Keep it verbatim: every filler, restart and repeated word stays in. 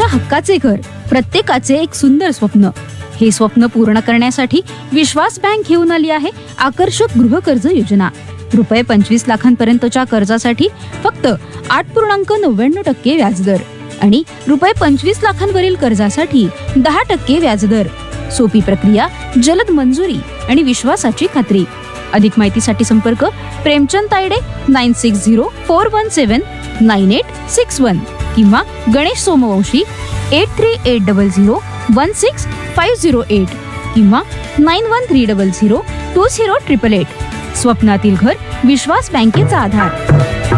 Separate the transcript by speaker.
Speaker 1: हक्काचे घर, प्रत्येकाचे एक सुंदर स्वप्न. हे स्वप्न पूर्ण करण्यासाठी विश्वास बँक घेऊन आली आहे आकर्षक गृह कर्ज योजना. रुपये पंचवीस लाखांपर्यंतच्या कर्जासाठी फक्त आठ पूर्णांक नव्याण्णव टक्के व्याजदर आणि रुपये पंचवीस लाखांवरील कर्जासाठी दहा टक्के व्याजदर. सोपी प्रक्रिया, जलद मंजुरी आणि विश्वासाची खात्री. अधिक माहितीसाठी संपर्क Premchand Tayde nine six zero four one सेवन नाईन एट सिक्स वन किंवा Ganesh Somvanshi eight three eight double zero one six five zero eight किंवा nine one three double zero to zero triple eight. स्वप्नातील घर, विश्वास बँकेचा आधार.